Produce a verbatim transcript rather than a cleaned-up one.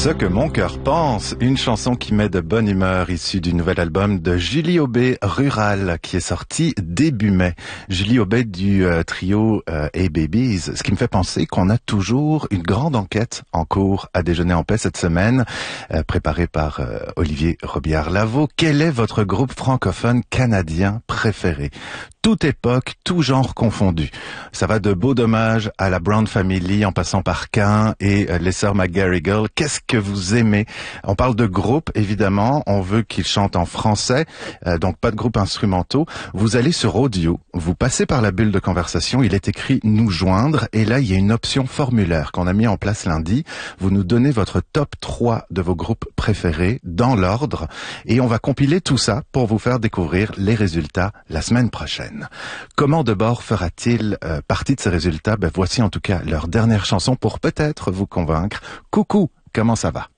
Ce que mon cœur pense, une chanson qui met de bonne humeur issue du nouvel album de Julie Aubé, Rural, qui est sorti début mai. Julie Aubé du euh, trio euh, Hey Babies, ce qui me fait penser qu'on a toujours une grande enquête en cours à Déjeuner en paix cette semaine, euh, préparée par euh, Olivier Robillard-Lavaux. Quel est votre groupe francophone canadien préféré? Toute époque, tout genre confondu. Ça va de Beau Dommage à la Brown Family en passant par Cain et euh, les sœurs McGarrigle. Qu'est-ce que vous aimez? On parle de groupe, évidemment. On veut qu'ils chantent en français, euh, donc pas de groupes instrumentaux. Vous allez sur Audio, vous passez par la bulle de conversation, il est écrit « Nous joindre » et là, il y a une option formulaire qu'on a mis en place lundi. Vous nous donnez votre top trois de vos groupes préférés dans l'ordre et on va compiler tout ça pour vous faire découvrir les résultats la semaine prochaine. Comment Debord fera-t-il euh, partie de ces résultats? Ben, voici en tout cas leur dernière chanson pour peut-être vous convaincre. Coucou, comment ça va?